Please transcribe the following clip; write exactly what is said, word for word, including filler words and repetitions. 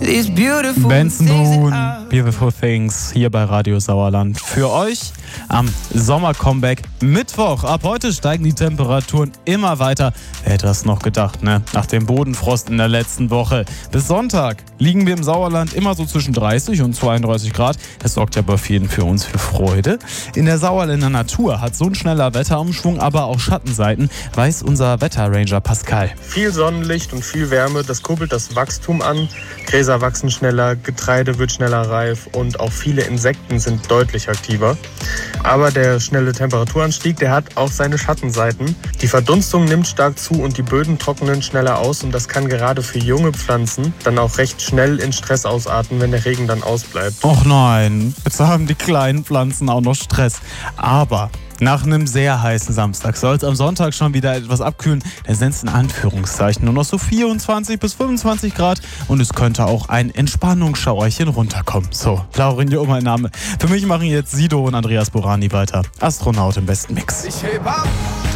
Benson Moon, Beautiful Things, hier bei Radio Sauerland. Für euch am Sommer-Comeback Mittwoch. Ab heute steigen die Temperaturen immer weiter. Wer hätte das noch gedacht, ne? Nach dem Bodenfrost in der letzten Woche. Bis Sonntag liegen wir im Sauerland immer so zwischen dreißig und zweiunddreißig Grad. Das sorgt ja bei vielen für uns für Freude. In der Sauerländer Natur hat so ein schneller Wetterumschwung aber auch Schattenseiten, weiß unser Wetterranger Pascal. Viel Sonnenlicht und viel Wärme, das kurbelt das Wachstum an. Gräser wachsen schneller, Getreide wird schneller reif und auch viele Insekten sind deutlich aktiver. Aber der schnelle Temperaturanstieg, der hat auch seine Schattenseiten. Die Verdunstung nimmt stark zu und die Böden trocknen schneller aus und das kann gerade für junge Pflanzen dann auch recht schnell in Stress ausarten, wenn der Regen dann ausbleibt. Och nein, jetzt haben die kleinen Pflanzen auch noch Stress. Aber nach einem sehr heißen Samstag soll es am Sonntag schon wieder etwas abkühlen. Da sind es in Anführungszeichen nur noch so vierundzwanzig bis fünfundzwanzig Grad und es könnte auch ein Entspannungsschauerchen runterkommen. So, Laurin, hier mein Name. Für mich machen jetzt Sido und Andreas Borani weiter. Astronaut im besten Mix. Ich heb ab.